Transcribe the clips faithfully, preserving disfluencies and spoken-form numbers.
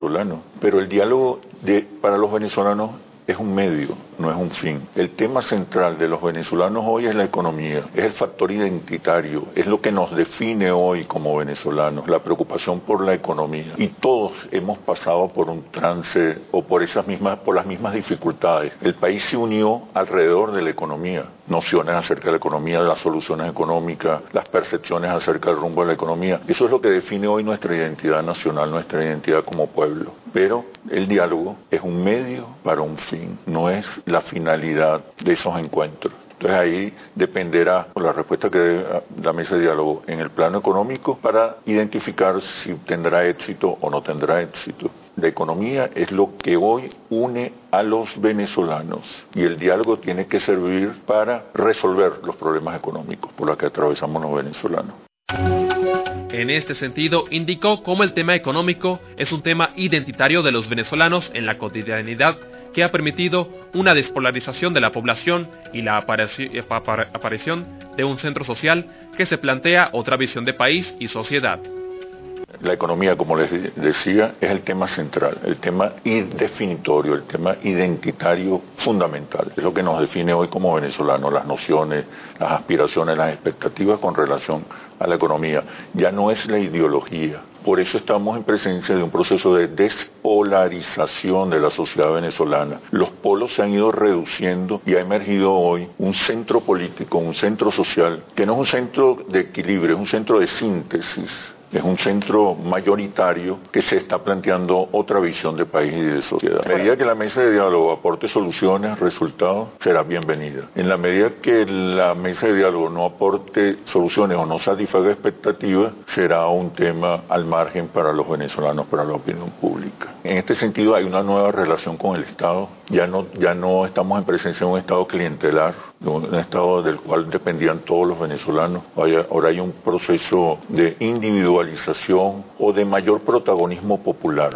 venezolanos, pero el diálogo de, para los venezolanos es un medio, no es un fin. El tema central de los venezolanos hoy es la economía, es el factor identitario, es lo que nos define hoy como venezolanos, la preocupación por la economía. Y todos hemos pasado por un trance o por esas mismas, por las mismas dificultades. El país se unió alrededor de la economía, nociones acerca de la economía, las soluciones económicas, las percepciones acerca del rumbo de la economía. Eso es lo que define hoy nuestra identidad nacional, nuestra identidad como pueblo. Pero el diálogo es un medio para un fin, no es la finalidad de esos encuentros. Entonces ahí dependerá la respuesta que dé la mesa de diálogo en el plano económico para identificar si tendrá éxito o no tendrá éxito. La economía es lo que hoy une a los venezolanos y el diálogo tiene que servir para resolver los problemas económicos por los que atravesamos los venezolanos. En este sentido, indicó cómo el tema económico es un tema identitario de los venezolanos en la cotidianidad que ha permitido una despolarización de la población y la aparición de un centro social que se plantea otra visión de país y sociedad. La economía, como les decía, es el tema central, el tema definitorio, el tema identitario fundamental. Es lo que nos define hoy como venezolanos, las nociones, las aspiraciones, las expectativas con relación a la economía. Ya no es la ideología. Por eso estamos en presencia de un proceso de despolarización de la sociedad venezolana. Los polos se han ido reduciendo y ha emergido hoy un centro político, un centro social, que no es un centro de equilibrio, es un centro de síntesis. Es un centro mayoritario que se está planteando otra visión de país y de sociedad. En la medida que la mesa de diálogo aporte soluciones, resultados, será bienvenida. En la medida que la mesa de diálogo no aporte soluciones o no satisfaga expectativas, será un tema al margen para los venezolanos, para la opinión pública. En este sentido hay una nueva relación con el Estado. Ya no, ya no estamos en presencia de un Estado clientelar, de un Estado del cual dependían todos los venezolanos. Ahora hay un proceso de individualización o de mayor protagonismo popular.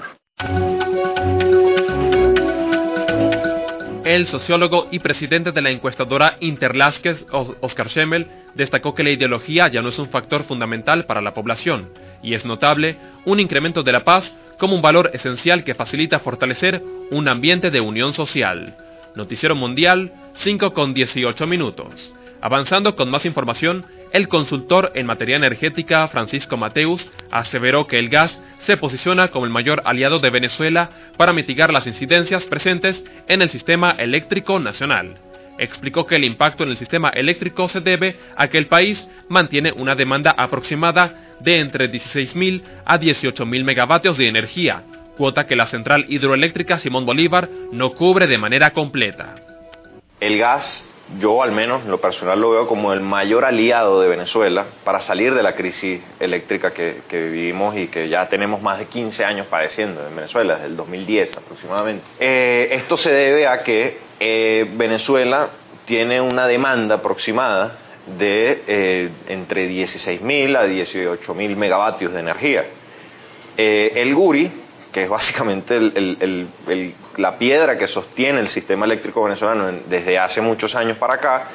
El sociólogo y presidente de la encuestadora Interlázquez, Oscar Schemmel, destacó que la ideología ya no es un factor fundamental para la población, y es notable un incremento de la paz como un valor esencial que facilita fortalecer un ambiente de unión social. Noticiero Mundial, cinco con dieciocho minutos. Avanzando con más información, el consultor en materia energética Francisco Mateus aseveró que el gas se posiciona como el mayor aliado de Venezuela para mitigar las incidencias presentes en el sistema eléctrico nacional. Explicó que el impacto en el sistema eléctrico se debe a que el país mantiene una demanda aproximada de entre dieciséis mil a dieciocho mil megavatios de energía, cuota que la central hidroeléctrica Simón Bolívar no cubre de manera completa. El gas, yo al menos en lo personal lo veo como el mayor aliado de Venezuela para salir de la crisis eléctrica que, que vivimos y que ya tenemos más de quince años padeciendo en Venezuela, desde el dos mil diez aproximadamente. Eh, esto se debe a que eh, Venezuela tiene una demanda aproximada de eh, entre dieciséis mil a dieciocho mil megavatios de energía. Eh, el Guri, que es básicamente el, el, el, el, la piedra que sostiene el sistema eléctrico venezolano en, desde hace muchos años para acá,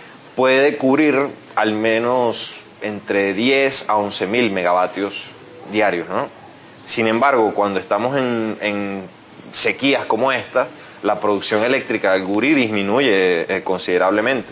puede cubrir al menos entre diez a once mil megavatios diarios, ¿no? Sin embargo, cuando estamos en, en sequías como esta, la producción eléctrica del Guri disminuye eh, considerablemente.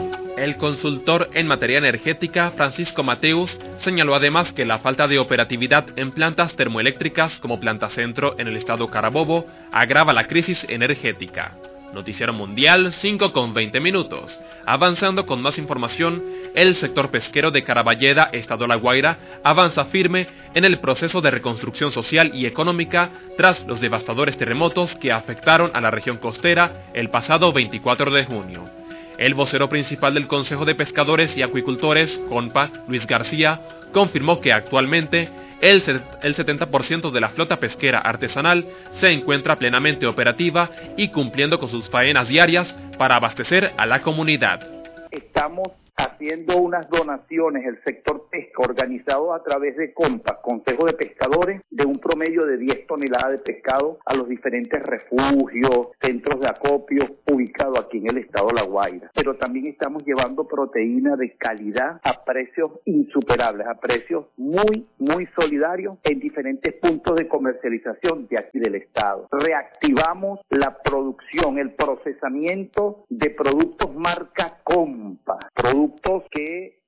El consultor en materia energética, Francisco Mateus, señaló además que la falta de operatividad en plantas termoeléctricas como Planta Centro en el estado Carabobo agrava la crisis energética. Noticiero Mundial, cinco con veinte minutos. Avanzando con más información, el sector pesquero de Caraballeda, estado La Guaira, avanza firme en el proceso de reconstrucción social y económica tras los devastadores terremotos que afectaron a la región costera el pasado veinticuatro de junio. El vocero principal del Consejo de Pescadores y Acuicultores, CONPA, Luis García, confirmó que actualmente el setenta por ciento de la flota pesquera artesanal se encuentra plenamente operativa y cumpliendo con sus faenas diarias para abastecer a la comunidad. Estamos haciendo unas donaciones, el sector pesca, organizado a través de COMPA, Consejo de Pescadores, de un promedio de diez toneladas de pescado a los diferentes refugios, centros de acopio ubicados aquí en el estado de La Guaira. Pero también estamos llevando proteína de calidad a precios insuperables, a precios muy, muy solidarios en diferentes puntos de comercialización de aquí del estado. Reactivamos la producción, el procesamiento de productos marca COMPA, productos que...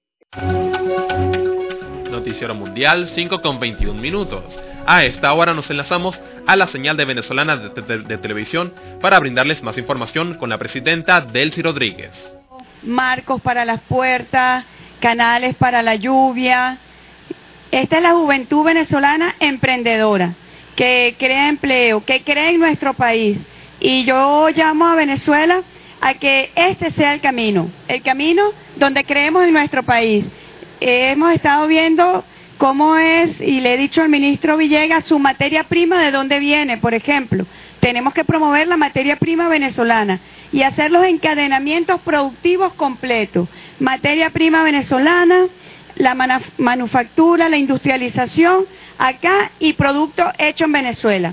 Noticiero Mundial, cinco con veintiún minutos. A esta hora nos enlazamos a la señal de venezolana de, de, de televisión para brindarles más información con la presidenta Delcy Rodríguez. Marcos para las puertas, canales para la lluvia. Esta es la juventud venezolana emprendedora, que crea empleo, que cree en nuestro país. Y yo llamo a Venezuela a que este sea el camino, el camino donde creemos en nuestro país. Eh, hemos estado viendo cómo es, y le he dicho al ministro Villegas, su materia prima, de dónde viene, por ejemplo. Tenemos que promover la materia prima venezolana y hacer los encadenamientos productivos completos. Materia prima venezolana, la manuf- manufactura, la industrialización acá y producto hecho en Venezuela.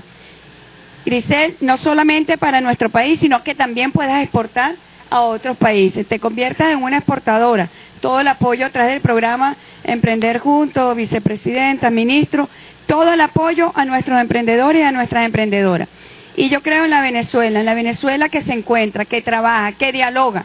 Grisel, no solamente para nuestro país, sino que también puedas exportar a otros países, te conviertas en una exportadora. Todo el apoyo a través del programa Emprender Juntos, vicepresidenta, ministro, todo el apoyo a nuestros emprendedores y a nuestras emprendedoras. Y yo creo en la Venezuela, en la Venezuela que se encuentra, que trabaja, que dialoga.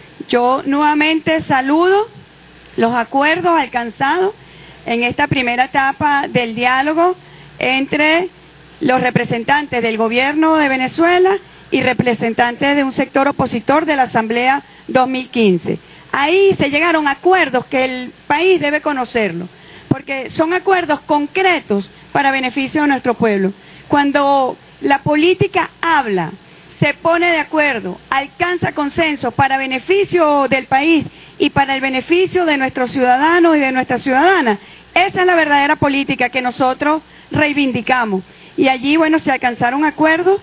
Yo nuevamente saludo los acuerdos alcanzados en esta primera etapa del diálogo entre los representantes del gobierno de Venezuela y representantes de un sector opositor de la Asamblea dos mil quince. Ahí se llegaron a acuerdos que el país debe conocerlo, porque son acuerdos concretos para beneficio de nuestro pueblo. Cuando la política habla, se pone de acuerdo, alcanza consenso para beneficio del país y para el beneficio de nuestros ciudadanos y de nuestras ciudadanas, esa es la verdadera política que nosotros reivindicamos. Y allí, bueno, se alcanzaron acuerdos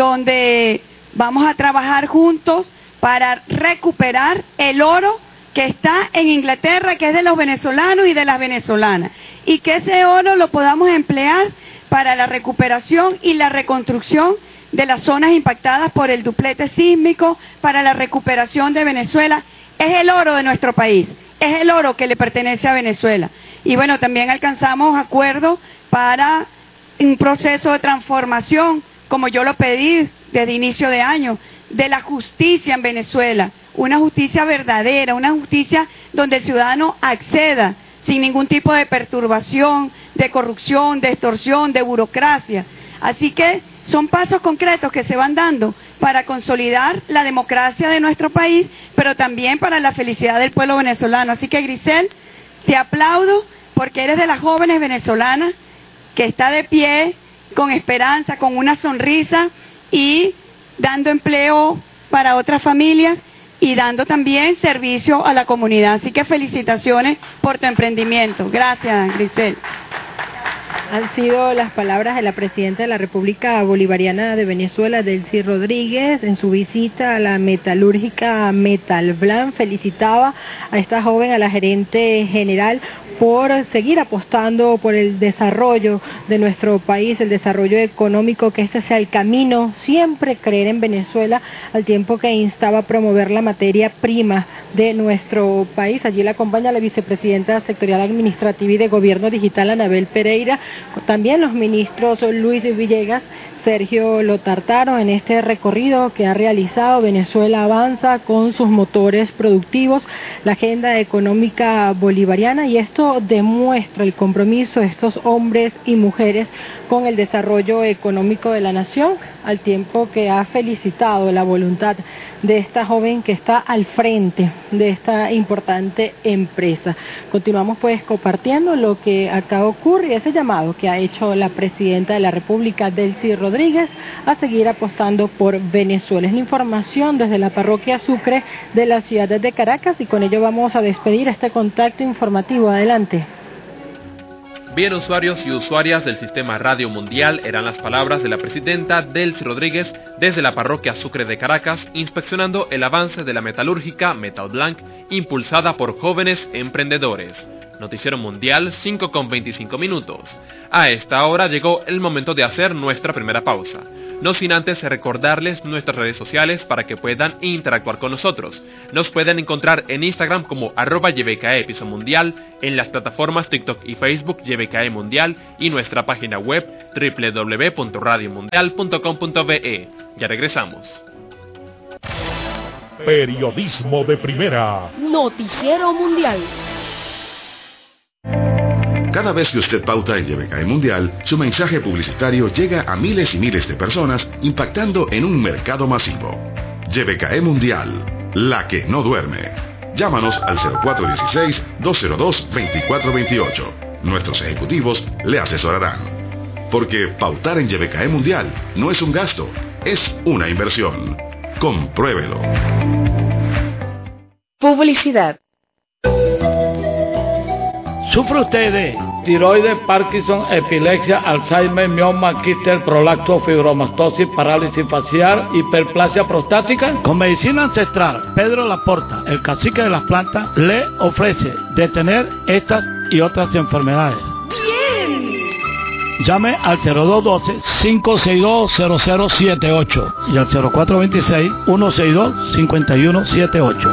donde vamos a trabajar juntos para recuperar el oro que está en Inglaterra, que es de los venezolanos y de las venezolanas, y que ese oro lo podamos emplear para la recuperación y la reconstrucción de las zonas impactadas por el duplete sísmico, para la recuperación de Venezuela. Es el oro de nuestro país, es el oro que le pertenece a Venezuela. Y bueno, también alcanzamos acuerdos para un proceso de transformación, como yo lo pedí desde inicio de año, de la justicia en Venezuela, una justicia verdadera, una justicia donde el ciudadano acceda sin ningún tipo de perturbación, de corrupción, de extorsión, de burocracia. Así que son pasos concretos que se van dando para consolidar la democracia de nuestro país, pero también para la felicidad del pueblo venezolano. Así que, Grisel, te aplaudo porque eres de las jóvenes venezolanas que está de pie, con esperanza, con una sonrisa y dando empleo para otras familias y dando también servicio a la comunidad. Así que felicitaciones por tu emprendimiento. Gracias, Grisel. Han sido las palabras de la presidenta de la República Bolivariana de Venezuela, Delcy Rodríguez, en su visita a la metalúrgica Metalblan. Felicitaba a esta joven, a la gerente general, por seguir apostando por el desarrollo de nuestro país, el desarrollo económico, que este sea el camino, siempre creer en Venezuela, al tiempo que instaba a promover la materia prima de nuestro país. Allí la acompaña la vicepresidenta sectorial administrativa y de Gobierno Digital, Anabel Pereira, también los ministros Luis Villegas, Sergio Lotartaro, en este recorrido que ha realizado. Venezuela avanza con sus motores productivos, la agenda económica bolivariana, y esto demuestra el compromiso de estos hombres y mujeres con el desarrollo económico de la nación, al tiempo que ha felicitado la voluntad de esta joven que está al frente de esta importante empresa. Continuamos pues compartiendo lo que acá ocurre y ese llamado que ha hecho la presidenta de la República, Delcy Rodríguez, a seguir apostando por Venezuela. Es la información desde la parroquia Sucre de la ciudad de Caracas, y con ello vamos a despedir este contacto informativo. Adelante. Bien, usuarios y usuarias del Sistema Radio Mundial, eran las palabras de la presidenta Delcy Rodríguez desde la parroquia Sucre de Caracas, inspeccionando el avance de la metalúrgica Metal Blanc, impulsada por jóvenes emprendedores. Noticiero Mundial, cinco con veinticinco minutos. A esta hora llegó el momento de hacer nuestra primera pausa. No sin antes recordarles nuestras redes sociales para que puedan interactuar con nosotros. Nos pueden encontrar en Instagram como arroba Y B K E Piso Mundial, en las plataformas TikTok y Facebook Y B K E Mundial y nuestra página web doble u doble u doble u punto radio mundial punto com punto be e. Ya regresamos. Periodismo de primera. Noticiero Mundial. Cada vez que usted pauta en Y B K E Mundial, su mensaje publicitario llega a miles y miles de personas, impactando en un mercado masivo. Y B K E Mundial, la que no duerme. Llámanos al cero cuatro uno seis, dos cero dos, dos cuatro dos ocho. Nuestros ejecutivos le asesorarán. Porque pautar en Y B K E Mundial no es un gasto, es una inversión. Compruébelo. Publicidad. ¿Sufre usted de tiroides, Parkinson, epilepsia, Alzheimer, mioma, quistes, prolapso, fibromastosis, parálisis facial, hiperplasia prostática? Con medicina ancestral, Pedro Laporta, el cacique de las plantas, le ofrece detener estas y otras enfermedades. ¡Bien! Llame al cero dos uno dos, cinco seis dos, cero cero siete ocho y al cero cuatro dos seis, uno seis dos, cinco uno siete ocho.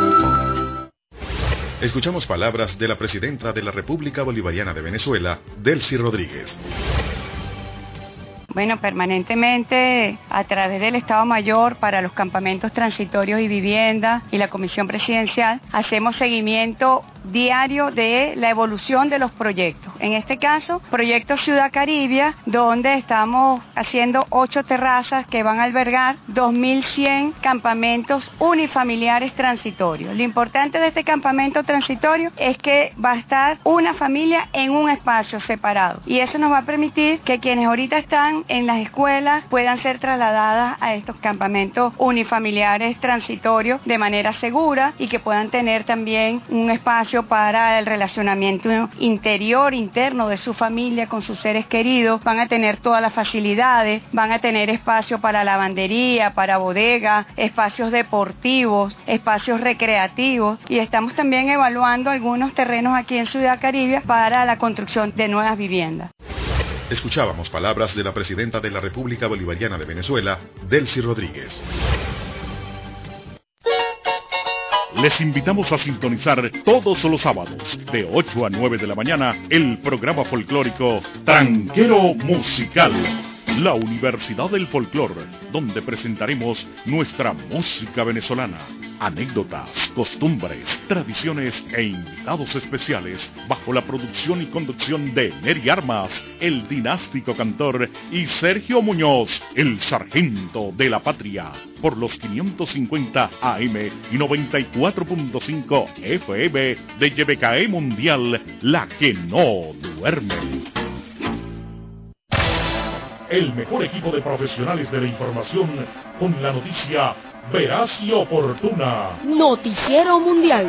Escuchamos palabras de la presidenta de la República Bolivariana de Venezuela, Delcy Rodríguez. Bueno, permanentemente a través del Estado Mayor para los campamentos transitorios y vivienda y la Comisión Presidencial hacemos seguimiento diario de la evolución de los proyectos. En este caso, proyecto Ciudad Caribia, donde estamos haciendo ocho terrazas que van a albergar dos mil cien campamentos unifamiliares transitorios. Lo importante de este campamento transitorio es que va a estar una familia en un espacio separado y eso nos va a permitir que quienes ahorita están en las escuelas puedan ser trasladadas a estos campamentos unifamiliares transitorios de manera segura y que puedan tener también un espacio para el relacionamiento interior, interno de su familia con sus seres queridos. Van a tener todas las facilidades, van a tener espacio para lavandería, para bodega, espacios deportivos, espacios recreativos y estamos también evaluando algunos terrenos aquí en Ciudad Caribia para la construcción de nuevas viviendas. Escuchábamos palabras de la presidenta de la República Bolivariana de Venezuela, Delcy Rodríguez. Les invitamos a sintonizar todos los sábados, de ocho a nueve de la mañana, el programa folclórico Tranquero Musical, la Universidad del Folclor, donde presentaremos nuestra música venezolana, anécdotas, costumbres, tradiciones e invitados especiales, bajo la producción y conducción de Neri Armas, el dinástico cantor, y Sergio Muñoz, el sargento de la patria, por los quinientos cincuenta A M y noventa y cuatro punto cinco F M de Y B K E Mundial, la que no duerme. El mejor equipo de profesionales de la información con la noticia veraz y oportuna. Noticiero Mundial.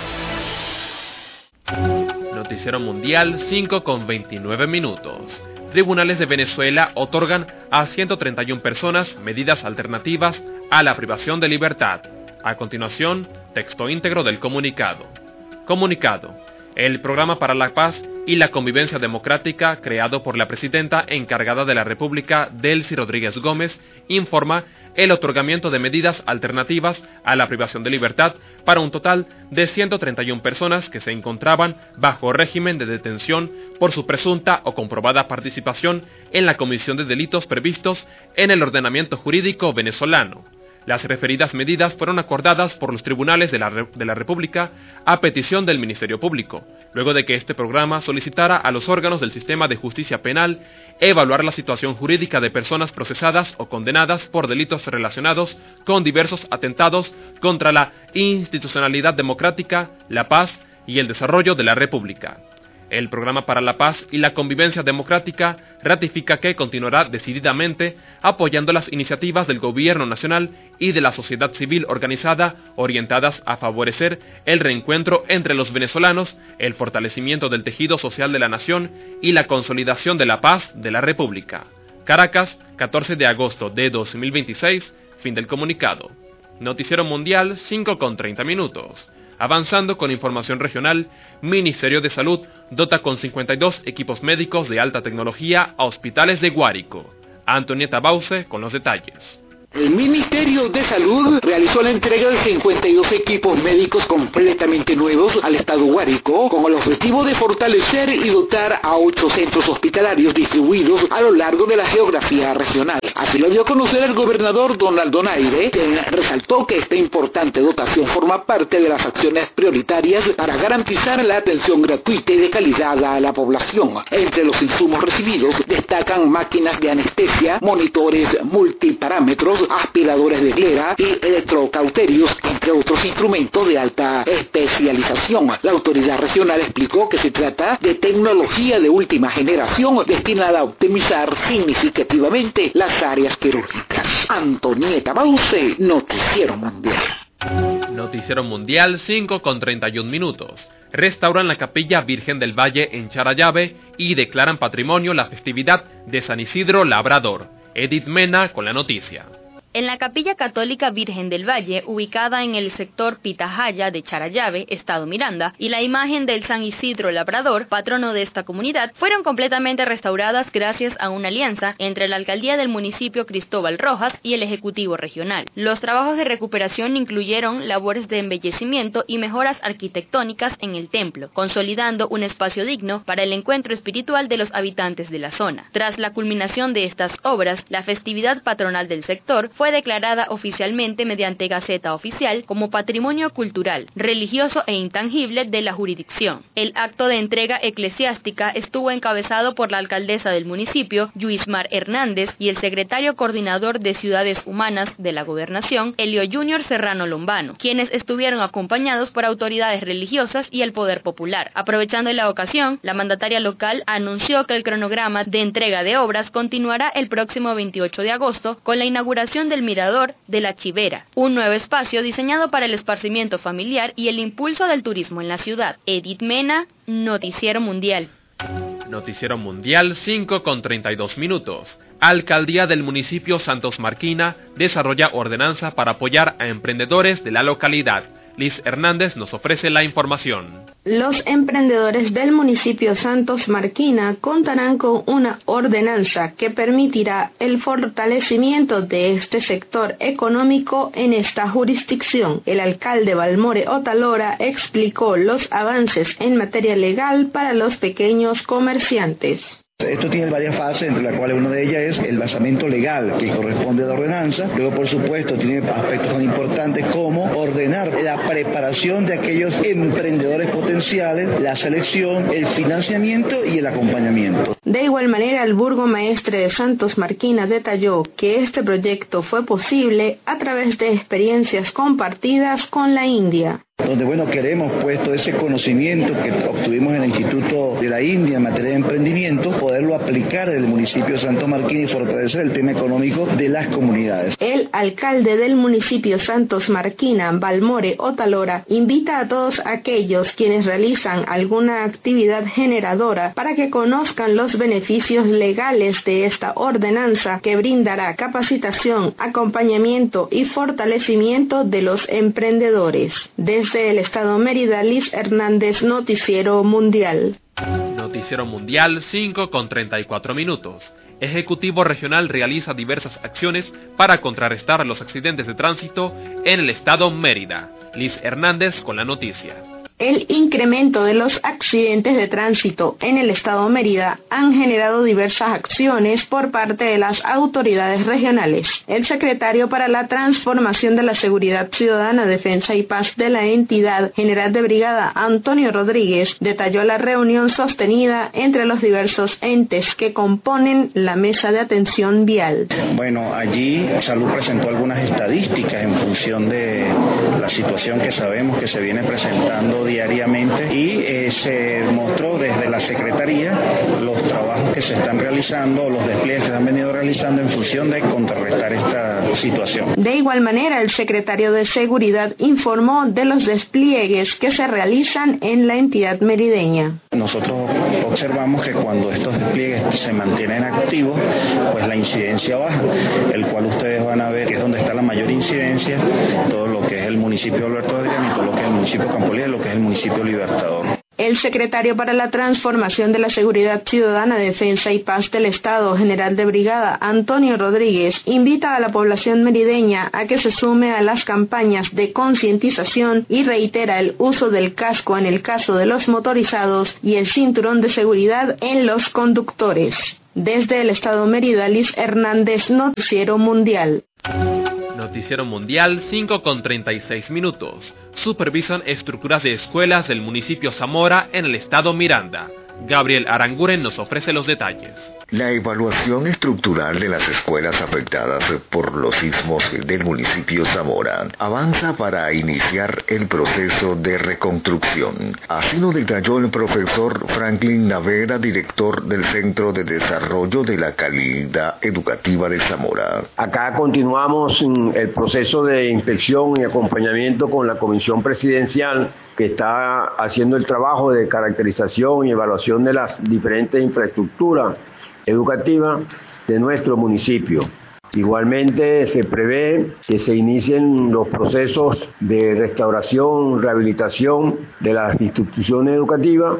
Noticiero Mundial, cinco con veintinueve minutos. Tribunales de Venezuela otorgan a ciento treinta y una personas medidas alternativas a la privación de libertad. A continuación, texto íntegro del comunicado. Comunicado. El Programa para la Paz y la Convivencia Democrática, creado por la presidenta encargada de la República, Delcy Rodríguez Gómez, informa el otorgamiento de medidas alternativas a la privación de libertad para un total de ciento treinta y una personas que se encontraban bajo régimen de detención por su presunta o comprobada participación en la comisión de delitos previstos en el ordenamiento jurídico venezolano. Las referidas medidas fueron acordadas por los tribunales de la, de la República a petición del Ministerio Público, luego de que este programa solicitara a los órganos del sistema de justicia penal evaluar la situación jurídica de personas procesadas o condenadas por delitos relacionados con diversos atentados contra la institucionalidad democrática, la paz y el desarrollo de la República. El Programa para la Paz y la Convivencia Democrática ratifica que continuará decididamente apoyando las iniciativas del Gobierno Nacional y de la sociedad civil organizada orientadas a favorecer el reencuentro entre los venezolanos, el fortalecimiento del tejido social de la nación y la consolidación de la paz de la República. Caracas, catorce de agosto de dos mil veintiséis, fin del comunicado. Noticiero Mundial, cinco con treinta minutos. Avanzando con información regional, Ministerio de Salud dota con cincuenta y dos equipos médicos de alta tecnología a hospitales de Guárico. Antonieta Bause con los detalles. El Ministerio de Salud realizó la entrega de cincuenta y dos equipos médicos completamente nuevos al estado Guárico, con el objetivo de fortalecer y dotar a ocho centros hospitalarios distribuidos a lo largo de la geografía regional. Así lo dio a conocer el gobernador Donald Donaire, quien resaltó que esta importante dotación forma parte de las acciones prioritarias para garantizar la atención gratuita y de calidad a la población. Entre los insumos recibidos destacan máquinas de anestesia, monitores multiparámetros, aspiradores de glera y electrocauterios, entre otros instrumentos de alta especialización. La autoridad regional explicó que se trata de tecnología de última generación destinada a optimizar significativamente las áreas quirúrgicas. Antonieta Bause, Noticiero Mundial. Noticiero Mundial, cinco con treinta y un minutos. Restauran la Capilla Virgen del Valle en Charallave y declaran patrimonio la festividad de San Isidro Labrador. Edith Mena con la noticia. En la Capilla Católica Virgen del Valle, ubicada en el sector Pitahaya de Charallave, Estado Miranda, y la imagen del San Isidro Labrador, patrono de esta comunidad, fueron completamente restauradas gracias a una alianza entre la alcaldía del municipio Cristóbal Rojas y el Ejecutivo Regional. Los trabajos de recuperación incluyeron labores de embellecimiento y mejoras arquitectónicas en el templo, consolidando un espacio digno para el encuentro espiritual de los habitantes de la zona. Tras la culminación de estas obras, la festividad patronal del sector fue declarada oficialmente mediante Gaceta Oficial como Patrimonio Cultural, Religioso e Intangible de la jurisdicción. El acto de entrega eclesiástica estuvo encabezado por la alcaldesa del municipio, Yuismar Hernández, y el secretario coordinador de Ciudades Humanas de la Gobernación, Elio Junior Serrano Lombano, quienes estuvieron acompañados por autoridades religiosas y el poder popular. Aprovechando la ocasión, la mandataria local anunció que el cronograma de entrega de obras continuará el próximo veintiocho de agosto con la inauguración del Mirador de la Chivera, un nuevo espacio diseñado para el esparcimiento familiar y el impulso del turismo en la ciudad. Edith Mena, Noticiero Mundial. Noticiero Mundial, cinco con treinta y dos minutos. Alcaldía del municipio Santos Marquina desarrolla ordenanza para apoyar a emprendedores de la localidad. Liz Hernández nos ofrece la información. Los emprendedores del municipio Santos Marquina contarán con una ordenanza que permitirá el fortalecimiento de este sector económico en esta jurisdicción. El alcalde Balmore Otalora explicó los avances en materia legal para los pequeños comerciantes. Esto tiene varias fases, entre las cuales una de ellas es el basamento legal que corresponde a la ordenanza. Luego, por supuesto, tiene aspectos tan importantes como ordenar la preparación de aquellos emprendedores potenciales, la selección, el financiamiento y el acompañamiento. De igual manera, el burgomaestre de Santos Marquina detalló que este proyecto fue posible a través de experiencias compartidas con la India. Donde, bueno, queremos, pues, todo ese conocimiento que obtuvimos en el Instituto de la India en materia de emprendimiento, poderlo aplicar en el municipio de Santos Marquina y fortalecer el tema económico de las comunidades. El alcalde del municipio Santos Marquina, Balmore Otalora, invita a todos aquellos quienes realizan alguna actividad generadora para que conozcan los beneficios legales de esta ordenanza que brindará capacitación, acompañamiento y fortalecimiento de los emprendedores. Desde Desde el Estado Mérida, Liz Hernández, Noticiero Mundial. Noticiero Mundial, cinco con treinta y cuatro minutos. Ejecutivo Regional realiza diversas acciones para contrarrestar los accidentes de tránsito en el Estado Mérida. Liz Hernández con la noticia. El incremento de los accidentes de tránsito en el estado Mérida han generado diversas acciones por parte de las autoridades regionales. El secretario para la Transformación de la Seguridad Ciudadana, Defensa y Paz de la entidad, general de brigada Antonio Rodríguez, detalló la reunión sostenida entre los diversos entes que componen la mesa de atención vial. Bueno, allí Salud presentó algunas estadísticas en función de la situación que sabemos que se viene presentando diariamente y eh, se mostró desde la Secretaría los trabajos que se están realizando, los despliegues que se han venido realizando en función de contrarrestar esta situación. De igual manera, el secretario de Seguridad informó de los despliegues que se realizan en la entidad merideña. Nosotros observamos que cuando estos despliegues se mantienen activos, pues la incidencia baja, el cual ustedes van a ver que es donde está la mayor incidencia, todo lo que es el municipio de Alberto Adrián y todo lo que es el municipio de Campo Elías y lo que es el municipio Libertador. El secretario para la Transformación de la Seguridad Ciudadana, Defensa y Paz del Estado, general de brigada Antonio Rodríguez, invita a la población merideña a que se sume a las campañas de concientización y reitera el uso del casco en el caso de los motorizados y el cinturón de seguridad en los conductores. Desde el Estado Mérida, Liz Hernández, Noticiero Mundial. Noticiero Mundial, cinco con treinta y seis minutos. Supervisan estructuras de escuelas del municipio Zamora en el estado Miranda. Gabriel Aranguren nos ofrece los detalles. La evaluación estructural de las escuelas afectadas por los sismos del municipio Zamora avanza para iniciar el proceso de reconstrucción. Así lo detalló el profesor Franklin Navera, director del Centro de Desarrollo de la Calidad Educativa de Zamora. Acá continuamos el proceso de inspección y acompañamiento con la Comisión Presidencial que está haciendo el trabajo de caracterización y evaluación de las diferentes infraestructuras educativas de nuestro municipio. Igualmente se prevé que se inicien los procesos de restauración, rehabilitación de las instituciones educativas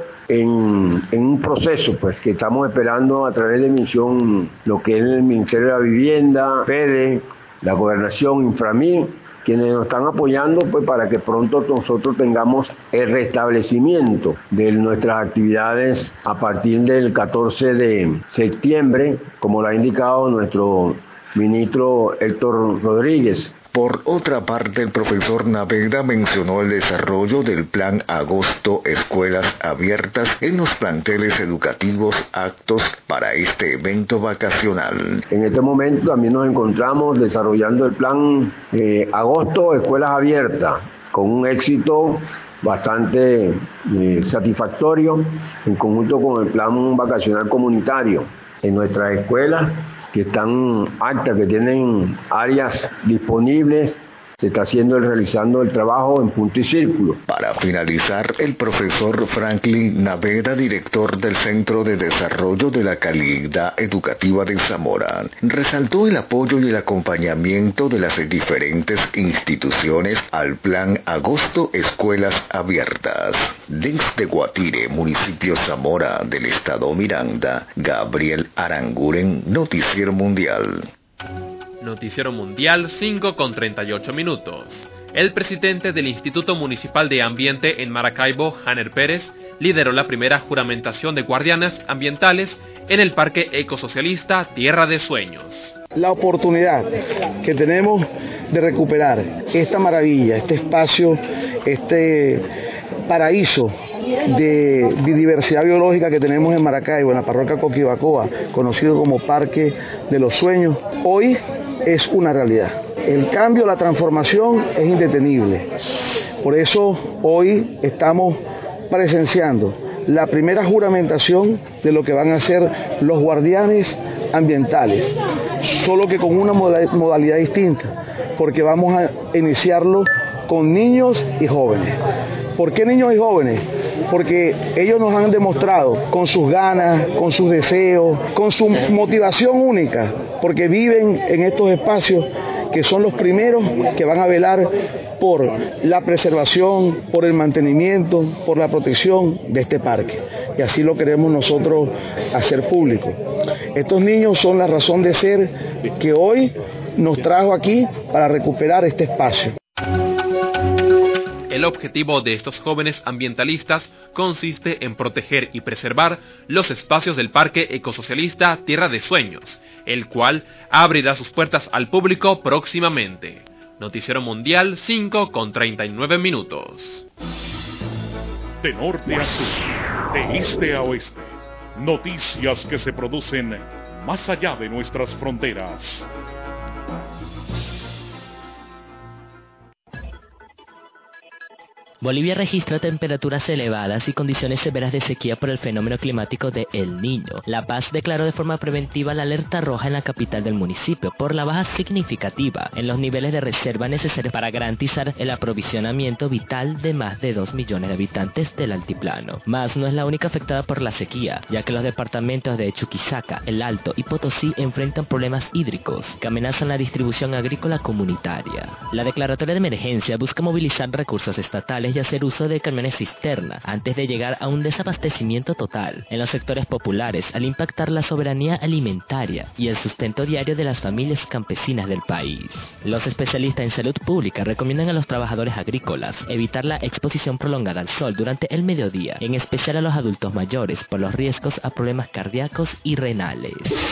en, en un proceso pues que estamos esperando a través de misión, lo que es el Ministerio de la Vivienda, FEDE, la Gobernación, Inframil, quienes nos están apoyando pues para que pronto nosotros tengamos el restablecimiento de nuestras actividades a partir del catorce de septiembre, como lo ha indicado nuestro ministro Héctor Rodríguez. Por otra parte, el profesor Navera mencionó el desarrollo del Plan Agosto Escuelas Abiertas en los planteles educativos aptos para este evento vacacional. En este momento también nos encontramos desarrollando el Plan eh, Agosto Escuelas Abiertas con un éxito bastante eh, satisfactorio en conjunto con el Plan Vacacional Comunitario en nuestras escuelas que están aptas, que tienen áreas disponibles. Se está haciendo, realizando el trabajo en punto y círculo. Para finalizar, el profesor Franklin Navera, director del Centro de Desarrollo de la Calidad Educativa de Zamora, resaltó el apoyo y el acompañamiento de las diferentes instituciones al Plan Agosto Escuelas Abiertas. Desde Guatire, municipio Zamora del estado Miranda, Gabriel Aranguren, Noticiero Mundial. Noticiero Mundial, cinco con treinta y ocho minutos. El presidente del Instituto Municipal de Ambiente en Maracaibo, Janer Pérez, lideró la primera juramentación de guardianes ambientales en el Parque Ecosocialista Tierra de Sueños. La oportunidad que tenemos de recuperar esta maravilla, este espacio, este paraíso de biodiversidad biológica que tenemos en Maracaibo, en la parroquia Coquibacoa, conocido como Parque de los Sueños, hoy es una realidad. El cambio, la transformación es indetenible. Por eso hoy estamos presenciando la primera juramentación de lo que van a ser los guardianes ambientales, solo que con una modalidad distinta, porque vamos a iniciarlo con niños y jóvenes. ¿Por qué niños y jóvenes? Porque ellos nos han demostrado con sus ganas, con sus deseos, con su motivación única, porque viven en estos espacios que son los primeros que van a velar por la preservación, por el mantenimiento, por la protección de este parque. Y así lo queremos nosotros hacer público. Estos niños son la razón de ser que hoy nos trajo aquí para recuperar este espacio. El objetivo de estos jóvenes ambientalistas consiste en proteger y preservar los espacios del Parque Ecosocialista Tierra de Sueños, el cual abrirá sus puertas al público próximamente. Noticiero Mundial, cinco con treinta y nueve minutos. De norte a sur, de este a oeste, noticias que se producen más allá de nuestras fronteras. Bolivia registra temperaturas elevadas y condiciones severas de sequía por el fenómeno climático de El Niño. La Paz declaró de forma preventiva la alerta roja en la capital del municipio por la baja significativa en los niveles de reserva necesarios para garantizar el aprovisionamiento vital de más de dos millones de habitantes del altiplano. Mas no es la única afectada por la sequía, ya que los departamentos de Chuquisaca, El Alto y Potosí enfrentan problemas hídricos que amenazan la distribución agrícola comunitaria. La declaratoria de emergencia busca movilizar recursos estatales y hacer uso de camiones cisterna antes de llegar a un desabastecimiento total en los sectores populares al impactar la soberanía alimentaria y el sustento diario de las familias campesinas del país. Los especialistas en salud pública recomiendan a los trabajadores agrícolas evitar la exposición prolongada al sol durante el mediodía, en especial a los adultos mayores por los riesgos a problemas cardíacos y renales.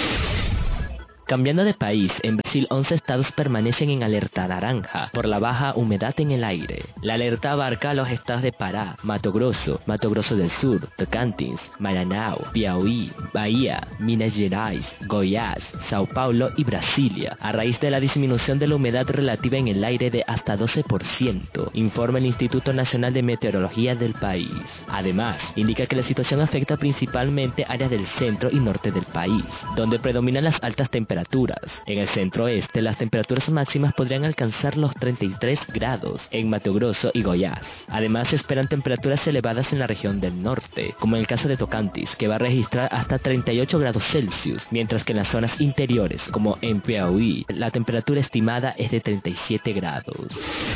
Cambiando de país, en Brasil once estados permanecen en alerta naranja por la baja humedad en el aire. La alerta abarca a los estados de Pará, Mato Grosso, Mato Grosso del Sur, Tocantins, Maranhão, Piauí, Bahía, Minas Gerais, Goiás, Sao Paulo y Brasilia, a raíz de la disminución de la humedad relativa en el aire de hasta doce por ciento, informa el Instituto Nacional de Meteorología del país. Además, indica que la situación afecta principalmente áreas del centro y norte del país, donde predominan las altas temperaturas. En el centro-oeste, las temperaturas máximas podrían alcanzar los treinta y tres grados en Mato Grosso y Goiás. Además, se esperan temperaturas elevadas en la región del norte, como en el caso de Tocantins, que va a registrar hasta treinta y ocho grados Celsius, mientras que en las zonas interiores, como en Piauí, la temperatura estimada es de treinta y siete grados.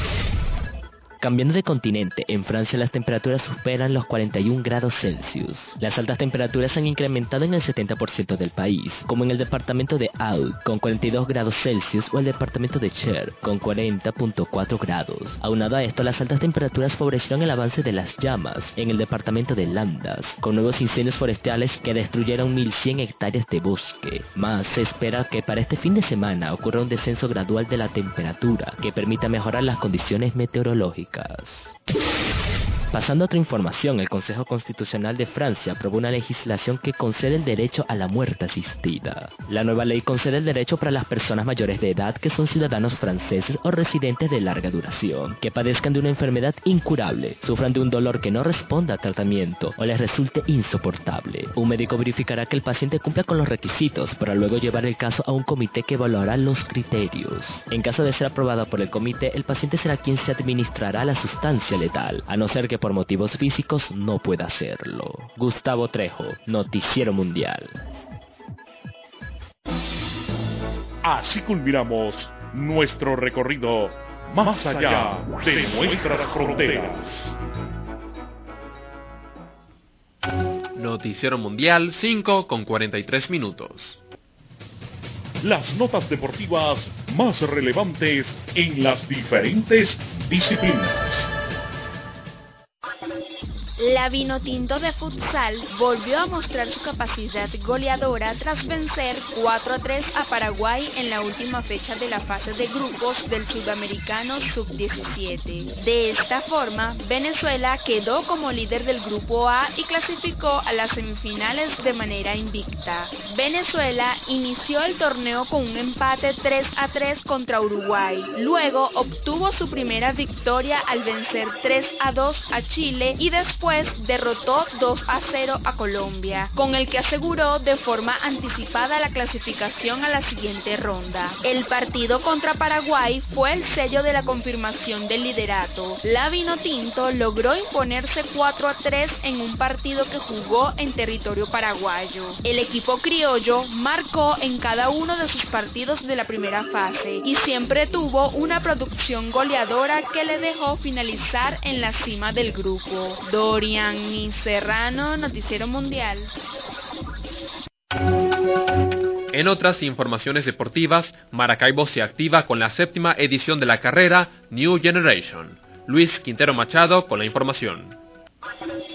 Cambiando de continente, en Francia las temperaturas superan los cuarenta y un grados Celsius. Las altas temperaturas han incrementado en el setenta por ciento del país, como en el departamento de Aude, con cuarenta y dos grados Celsius, o el departamento de Cher, con cuarenta punto cuatro grados. Aunado a esto, las altas temperaturas favorecieron el avance de las llamas en el departamento de Landas, con nuevos incendios forestales que destruyeron mil cien hectáreas de bosque. Más se espera que para este fin de semana ocurra un descenso gradual de la temperatura, que permita mejorar las condiciones meteorológicas. Pasando a otra información, el Consejo Constitucional de Francia aprobó una legislación que concede el derecho a la muerte asistida. La nueva ley concede el derecho para las personas mayores de edad que son ciudadanos franceses o residentes de larga duración, que padezcan de una enfermedad incurable, sufran de un dolor que no responda a tratamiento o les resulte insoportable. Un médico verificará que el paciente cumpla con los requisitos para luego llevar el caso a un comité que evaluará los criterios. En caso de ser aprobado por el comité, el paciente será quien se administrará la sustancia letal, a no ser que por motivos físicos no pueda hacerlo. Gustavo Trejo, Noticiero Mundial. Así culminamos nuestro recorrido más allá de nuestras fronteras. Noticiero Mundial cinco con cuarenta y tres minutos. Las notas deportivas más relevantes en las diferentes disciplinas. La Vinotinto de futsal volvió a mostrar su capacidad goleadora tras vencer cuatro a tres a Paraguay en la última fecha de la fase de grupos del Sudamericano sub diecisiete. De esta forma, Venezuela quedó como líder del grupo A y clasificó a las semifinales de manera invicta. Venezuela inició el torneo con un empate tres a tres contra Uruguay. Luego obtuvo su primera victoria al vencer tres a dos a Chile y después derrotó dos a cero a Colombia, con el que aseguró de forma anticipada la clasificación a la siguiente ronda. El partido contra Paraguay fue el sello de la confirmación del liderato. La Vinotinto logró imponerse cuatro a tres en un partido que jugó en territorio paraguayo. El equipo criollo marcó en cada uno de sus partidos de la primera fase y siempre tuvo una producción goleadora que le dejó finalizar en la cima del grupo. Dorian Serrano, Noticiero Mundial. En otras informaciones deportivas, Maracaibo se activa con la séptima edición de la carrera New Generation. Luis Quintero Machado con la información.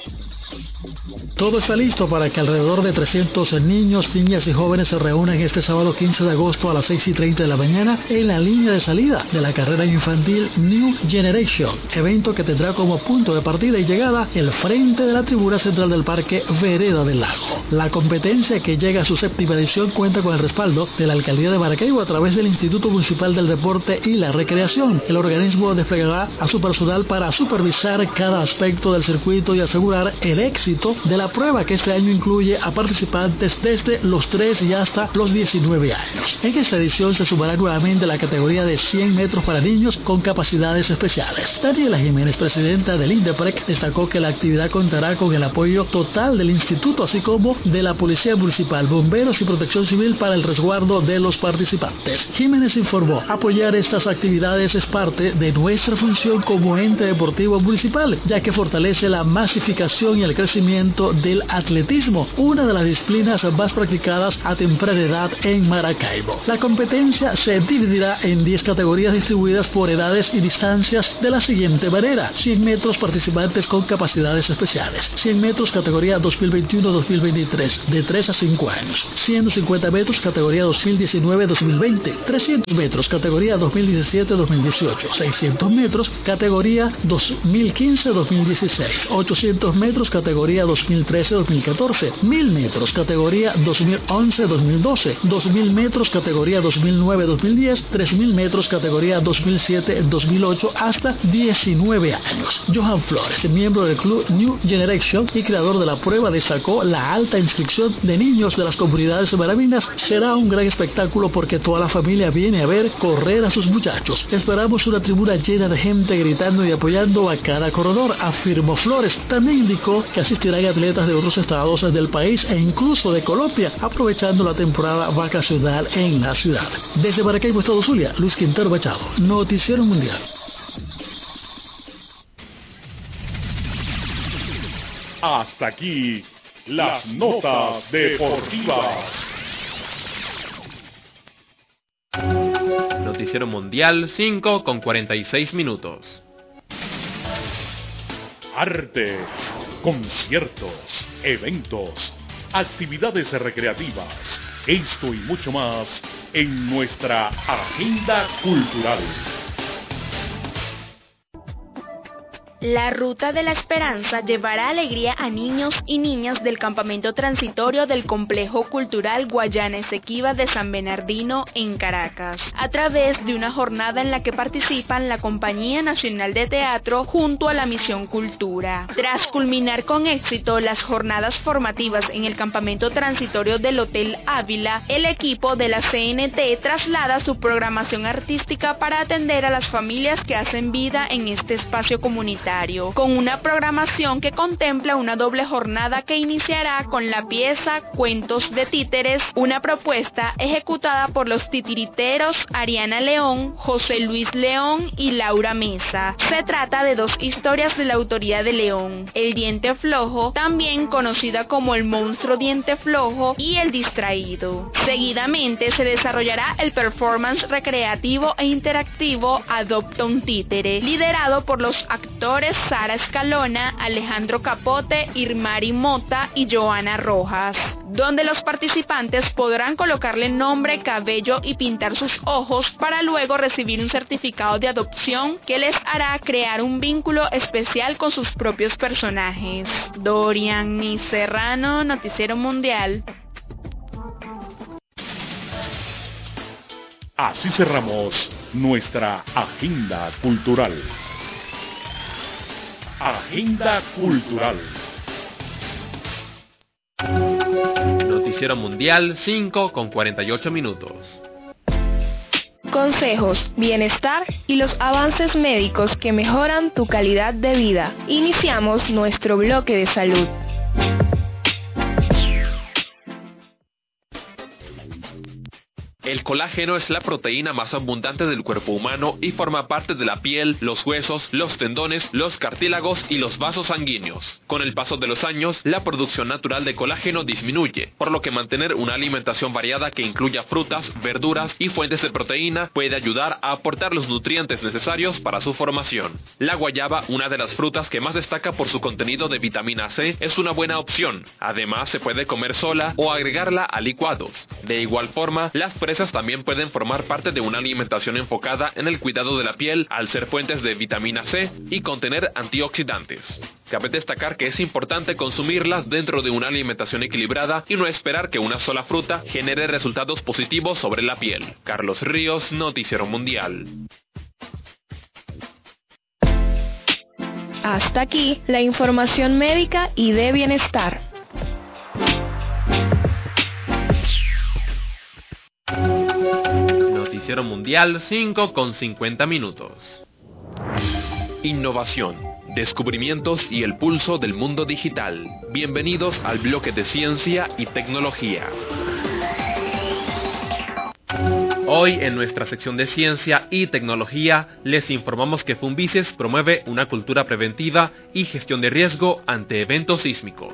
Todo está listo para que alrededor de trescientos niños, niñas y jóvenes se reúnan este sábado quince de agosto a las seis y treinta de la mañana en la línea de salida de la carrera infantil New Generation, evento que tendrá como punto de partida y llegada el frente de la tribuna central del Parque Vereda del Lago. La competencia, que llega a su séptima edición, cuenta con el respaldo de la Alcaldía de Maracaibo a través del Instituto Municipal del Deporte y la Recreación. El organismo desplegará a su personal para supervisar cada aspecto del circuito y asegurar el éxito de la prueba, que este año incluye a participantes desde los tres y hasta los diecinueve años. En esta edición se sumará nuevamente la categoría de cien metros para niños con capacidades especiales. Daniela Jiménez, presidenta del INDEPREC, destacó que la actividad contará con el apoyo total del instituto, así como de la Policía Municipal, Bomberos y Protección Civil para el resguardo de los participantes. Jiménez informó: apoyar estas actividades es parte de nuestra función como ente deportivo municipal, ya que fortalece la masificación y el crecimiento del atletismo, una de las disciplinas más practicadas a temprana edad en Maracaibo. La competencia se dividirá en diez categorías distribuidas por edades y distancias de la siguiente manera: cien metros participantes con capacidades especiales, cien metros categoría dos mil veintiuno dos mil veintitrés de tres a cinco años, ciento cincuenta metros categoría dos mil diecinueve dos mil veinte, trescientos metros categoría dos mil diecisiete dos mil dieciocho, seiscientos metros categoría dos mil quince dos mil dieciséis, ochocientos metros categoría dos mil trece dos mil catorce, mil metros categoría dos mil once dos mil doce, dos mil metros categoría dos mil nueve dos mil diez, tres mil metros categoría dos mil siete dos mil ocho hasta diecinueve años. Johan Flores, miembro del club New Generation y creador de la prueba, destacó la alta inscripción de niños de las comunidades maravinas. Será un gran espectáculo porque toda la familia viene a ver correr a sus muchachos. Esperamos una tribuna llena de gente gritando y apoyando a cada corredor, afirmó Flores. También indicó que asistirán atletas de otros estados del país e incluso de Colombia, aprovechando la temporada vacacional en la ciudad. Desde Maracaibo, Estado Zulia, Luis Quintero Machado, Noticiero Mundial. Hasta aquí las notas deportivas. Noticiero Mundial cinco con cuarenta y seis minutos. Arte, conciertos, eventos, actividades recreativas, esto y mucho más en nuestra agenda cultural. La Ruta de la Esperanza llevará alegría a niños y niñas del campamento transitorio del Complejo Cultural Guayana Esequiba de San Bernardino en Caracas, a través de una jornada en la que participan la Compañía Nacional de Teatro junto a la Misión Cultura. Tras culminar con éxito las jornadas formativas en el campamento transitorio del Hotel Ávila, el equipo de la C N T traslada su programación artística para atender a las familias que hacen vida en este espacio comunitario, con una programación que contempla una doble jornada que iniciará con la pieza Cuentos de Títeres, una propuesta ejecutada por los titiriteros Ariana León, José Luis León y Laura Mesa. Se trata de dos historias de la autoría de León: El Diente Flojo, también conocida como El Monstruo Diente Flojo, y El Distraído. Seguidamente se desarrollará el performance recreativo e interactivo Adopta un Títere, liderado por los actores Sara Escalona, Alejandro Capote, Irmari Mota y Joana Rojas, donde los participantes podrán colocarle nombre, cabello y pintar sus ojos para luego recibir un certificado de adopción que les hará crear un vínculo especial con sus propios personajes. Dorian y Serrano, Noticiero Mundial. Así cerramos nuestra agenda cultural. Agenda cultural. Noticiero Mundial cinco con cuarenta y ocho minutos. Consejos, bienestar y los avances médicos que mejoran tu calidad de vida. Iniciamos nuestro bloque de salud. El colágeno es la proteína más abundante del cuerpo humano y forma parte de la piel, los huesos, los tendones, los cartílagos y los vasos sanguíneos. Con el paso de los años, la producción natural de colágeno disminuye, por lo que mantener una alimentación variada que incluya frutas, verduras y fuentes de proteína puede ayudar a aportar los nutrientes necesarios para su formación. La guayaba, una de las frutas que más destaca por su contenido de vitamina C, es una buena opción. Además, se puede comer sola o agregarla a licuados. De igual forma, las fresas también pueden formar parte de una alimentación enfocada en el cuidado de la piel al ser fuentes de vitamina C y contener antioxidantes. Cabe destacar que es importante consumirlas dentro de una alimentación equilibrada y no esperar que una sola fruta genere resultados positivos sobre la piel. Carlos Ríos, Noticiero Mundial. Hasta aquí la información médica y de bienestar. Noticiero Mundial cinco con cincuenta minutos. Innovación, descubrimientos y el pulso del mundo digital. Bienvenidos al bloque de ciencia y tecnología. Hoy en nuestra sección de ciencia y tecnología les informamos que Fumbices promueve una cultura preventiva y gestión de riesgo ante eventos sísmicos.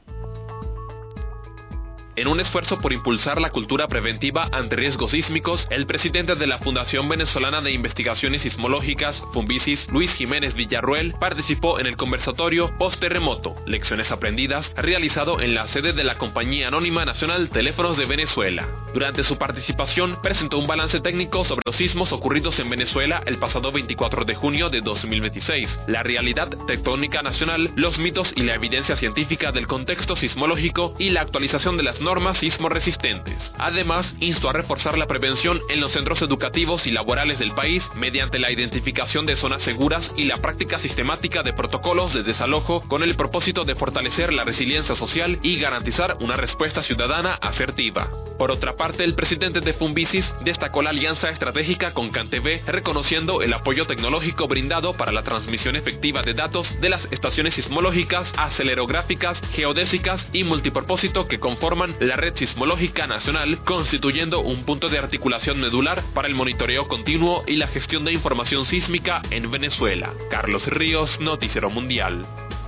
En un esfuerzo por impulsar la cultura preventiva ante riesgos sísmicos, el presidente de la Fundación Venezolana de Investigaciones Sismológicas, Fumbicis, Luis Jiménez Villarruel, participó en el conversatorio Post-Terremoto, Lecciones Aprendidas, realizado en la sede de la Compañía Anónima Nacional Teléfonos de Venezuela. Durante su participación, presentó un balance técnico sobre los sismos ocurridos en Venezuela el pasado veinticuatro de junio de dos mil veintiséis, la realidad tectónica nacional, los mitos y la evidencia científica del contexto sismológico y la actualización de las normas sismo resistentes. Además, instó a reforzar la prevención en los centros educativos y laborales del país mediante la identificación de zonas seguras y la práctica sistemática de protocolos de desalojo con el propósito de fortalecer la resiliencia social y garantizar una respuesta ciudadana asertiva. Por otra parte, el presidente de Fumbicis destacó la alianza estratégica con CanTV, reconociendo el apoyo tecnológico brindado para la transmisión efectiva de datos de las estaciones sismológicas, acelerográficas, geodésicas y multipropósito que conforman la red sismológica nacional, constituyendo un punto de articulación medular para el monitoreo continuo y la gestión de información sísmica en Venezuela. Carlos Ríos, Noticiero Mundial.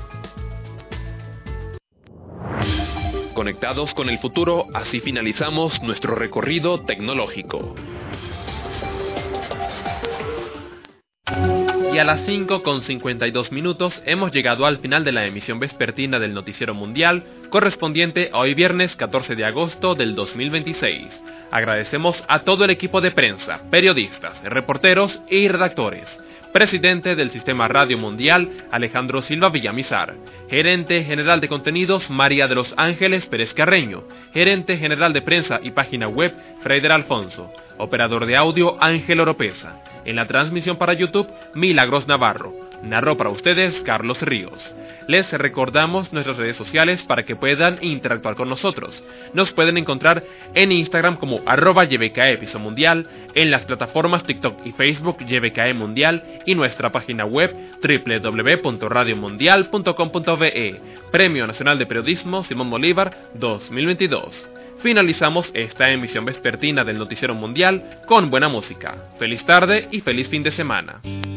Conectados con el futuro, así finalizamos nuestro recorrido tecnológico. Y a las cinco con cincuenta y dos minutos hemos llegado al final de la emisión vespertina del Noticiero Mundial, correspondiente a hoy viernes catorce de agosto del dos mil veintiséis. Agradecemos a todo el equipo de prensa, periodistas, reporteros y redactores. Presidente del Sistema Radio Mundial, Alejandro Silva Villamizar. Gerente General de Contenidos, María de los Ángeles Pérez Carreño. Gerente General de Prensa y Página Web, Freider Alfonso. Operador de audio, Ángel Oropesa. En la transmisión para YouTube, Milagros Navarro. Narró para ustedes Carlos Ríos. Les recordamos nuestras redes sociales para que puedan interactuar con nosotros. Nos pueden encontrar en Instagram como arroba Y B K E Piso Mundial, en las plataformas TikTok y Facebook Y B K E Mundial y nuestra página web doble u doble u doble u punto radio mundial punto com punto be e. Premio Nacional de Periodismo Simón Bolívar dos mil veintidós. Finalizamos esta emisión vespertina del Noticiero Mundial con buena música. Feliz tarde y feliz fin de semana.